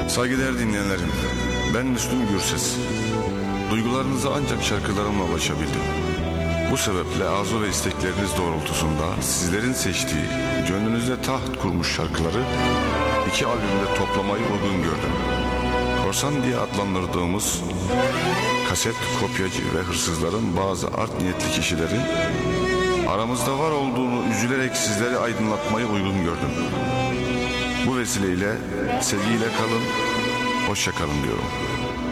Saygıdeğer dinleyenlerim, ben Müslüm Gürses. Duygularınıza ancak şarkılarımla ulaşabildim. Bu sebeple arzu ve istekleriniz doğrultusunda sizlerin seçtiği, gönlünüzde taht kurmuş şarkıları 2 albümde toplamayı uygun gördüm. Korsan diye adlandırdığımız kaset kopyacı ve hırsızların bazı art niyetli kişilerin aramızda var olduğunu üzülerek sizleri aydınlatmayı uygun gördüm. Bu vesileyle sevgiyle kalın, hoşça kalın diyorum.